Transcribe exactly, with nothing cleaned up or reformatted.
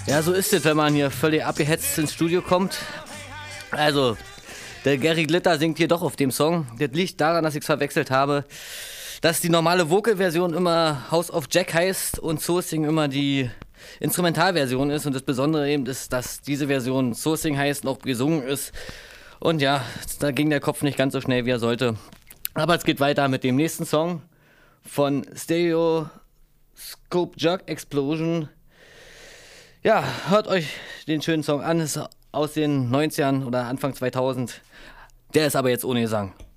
Ja, so ist es, wenn man hier völlig abgehetzt ins Studio kommt. Also, der Gary Glitter singt hier doch auf dem Song. Das liegt daran, dass ich es verwechselt habe, dass die normale Vocal-Version immer House of Jack heißt und Sourcing immer die Instrumentalversion ist. Und das Besondere eben ist, dass diese Version Sourcing heißt und auch gesungen ist. Und ja, da ging der Kopf nicht ganz so schnell, wie er sollte. Aber es geht weiter mit dem nächsten Song von Stereoscope Jerk Explosion. Ja, hört euch den schönen Song an, ist aus den neunzigern oder Anfang zweitausend. Der ist aber jetzt ohne Gesang.